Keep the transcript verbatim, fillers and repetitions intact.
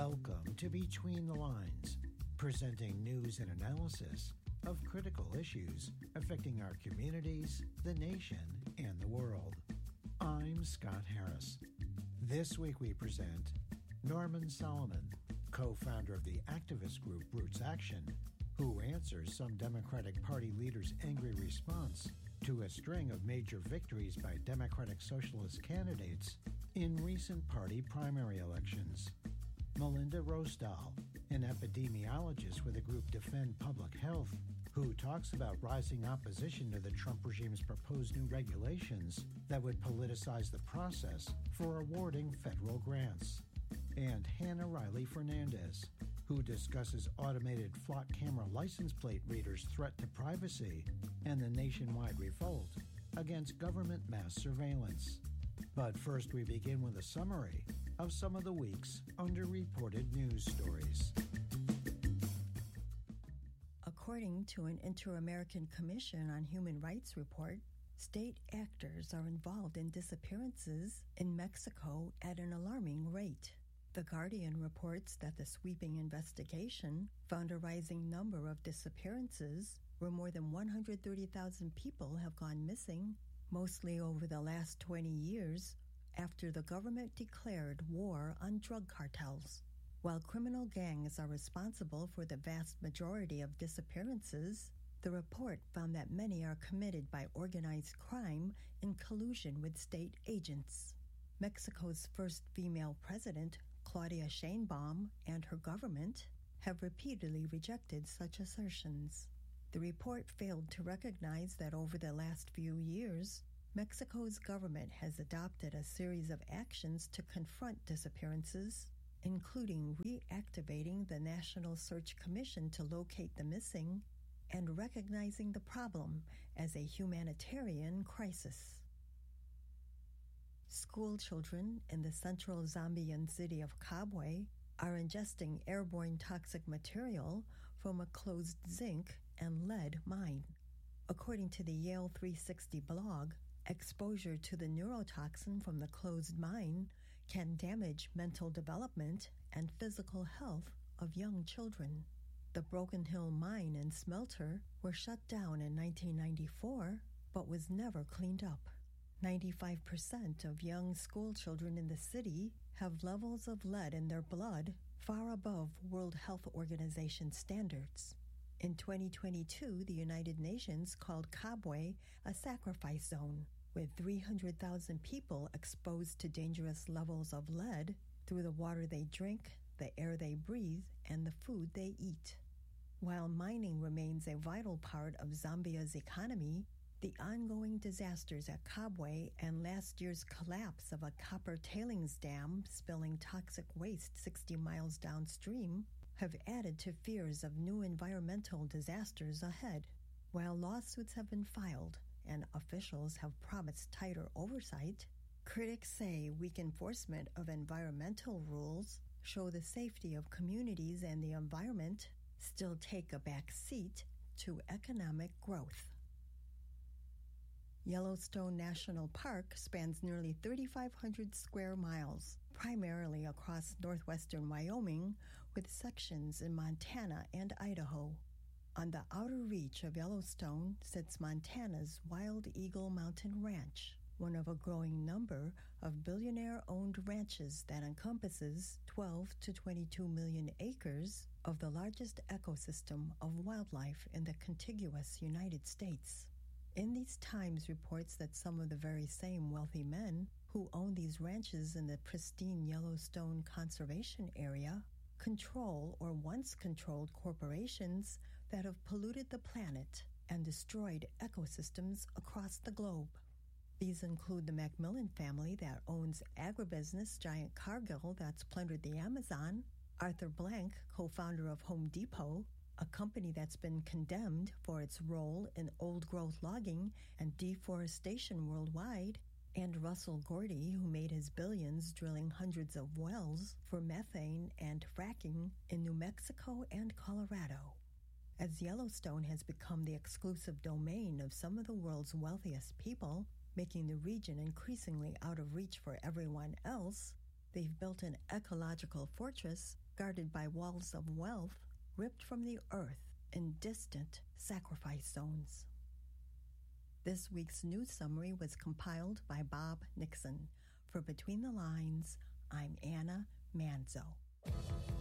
Welcome to Between the Lines, presenting news and analysis of critical issues affecting our communities, the nation, and the world. I'm Scott Harris. This week we present Norman Solomon, co-founder of the activist group Roots Action, who answers some Democratic Party leaders' angry response to a string of major victories by Democratic Socialist candidates in recent party primary elections. Melinda Rosdahl, an epidemiologist with the group Defend Public Health, who talks about rising opposition to the Trump regime's proposed new regulations that would politicize the process for awarding federal grants. And Hannah Riley Fernandez, who discusses automated flock camera license plate readers' threat to privacy and the nationwide revolt against government mass surveillance. But first we begin with a summary of some of the week's underreported news stories. According to an Inter-American Commission on Human Rights report, state actors are involved in disappearances in Mexico at an alarming rate. The Guardian reports that the sweeping investigation found a rising number of disappearances where more than one hundred thirty thousand people have gone missing, mostly over the last twenty years, after the government declared war on drug cartels. While criminal gangs are responsible for the vast majority of disappearances, the report found that many are committed by organized crime in collusion with state agents. Mexico's first female president, Claudia Sheinbaum, and her government have repeatedly rejected such assertions. The report failed to recognize that over the last few years, Mexico's government has adopted a series of actions to confront disappearances, including reactivating the National Search Commission to locate the missing and recognizing the problem as a humanitarian crisis. School children in the central Zambian city of Kabwe are ingesting airborne toxic material from a closed zinc and lead mine. According to the Yale three sixty blog, exposure to the neurotoxin from the closed mine can damage mental development and physical health of young children. The Broken Hill mine and smelter were shut down in nineteen ninety-four, but was never cleaned up. ninety-five percent of young school children in the city have levels of lead in their blood far above World Health Organization standards. In twenty twenty-two, the United Nations called Kabwe a sacrifice zone, with three hundred thousand people exposed to dangerous levels of lead through the water they drink, the air they breathe, and the food they eat. While mining remains a vital part of Zambia's economy, the ongoing disasters at Kabwe and last year's collapse of a copper tailings dam spilling toxic waste sixty miles downstream have added to fears of new environmental disasters ahead. While lawsuits have been filed and officials have promised tighter oversight, critics say weak enforcement of environmental rules show the safety of communities and the environment still take a back seat to economic growth. Yellowstone National Park spans nearly thirty-five hundred square miles, primarily across northwestern Wyoming, with sections in Montana and Idaho. On the outer reach of Yellowstone sits Montana's Wild Eagle Mountain Ranch, one of a growing number of billionaire-owned ranches that encompasses twelve to twenty-two million acres of the largest ecosystem of wildlife in the contiguous United States. In these times reports that some of the very same wealthy men who own these ranches in the pristine Yellowstone Conservation Area control or once controlled corporations that have polluted the planet and destroyed ecosystems across the globe. These include the Macmillan family that owns agribusiness giant Cargill that's plundered the Amazon, Arthur Blank, co-founder of Home Depot, a company that's been condemned for its role in old-growth logging and deforestation worldwide, and Russell Gordy, who made his billions drilling hundreds of wells for methane and fracking in New Mexico and Colorado. As Yellowstone has become the exclusive domain of some of the world's wealthiest people, making the region increasingly out of reach for everyone else, they've built an ecological fortress guarded by walls of wealth ripped from the earth in distant sacrifice zones. This week's news summary was compiled by Bob Nixon. For Between the Lines, I'm Anna Manzo.